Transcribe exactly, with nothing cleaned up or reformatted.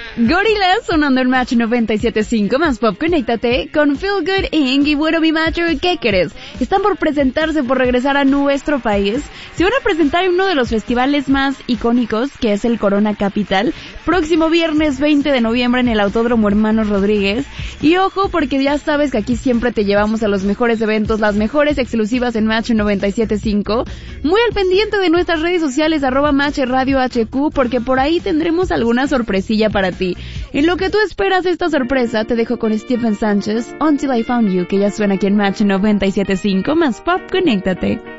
Gorillaz sonando en Match noventa y siete punto cinco más Pop. Conéctate con Feel Good Incorporated y Bueno Mi Macho. ¿Qué querés? Están por presentarse, por regresar a nuestro país. Se van a presentar en uno de los festivales más icónicos, que es el Corona Capital, próximo viernes veinte de noviembre en el Autódromo Hermanos Rodríguez. Y ojo, porque ya sabes que aquí siempre te llevamos a los mejores eventos, las mejores exclusivas en Match noventa y siete punto cinco. Muy al pendiente de nuestras redes sociales, arroba Match Radio H Q, porque por ahí tendremos alguna sorpresilla para ti. En lo que tú esperas esta sorpresa, te dejo con Stephen Sánchez, Until I Found You, que ya suena aquí en Match noventa y siete punto cinco más Pop. Conéctate.